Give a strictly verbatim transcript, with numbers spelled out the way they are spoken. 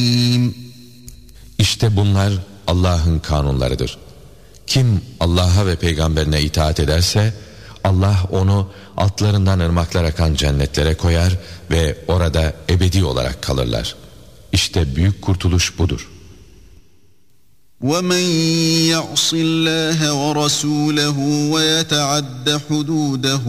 İşte bunlar Allah'ın kanunlarıdır. Kim Allah'a ve peygamberine itaat ederse Allah onu altlarından ırmaklar akan cennetlere koyar ve orada ebedi olarak kalırlar. İşte büyük kurtuluş budur. وَمَنْ يَعْصِ اللّٰهَ وَرَسُولَهُ وَيَتَعَدَّ حُدُودَهُ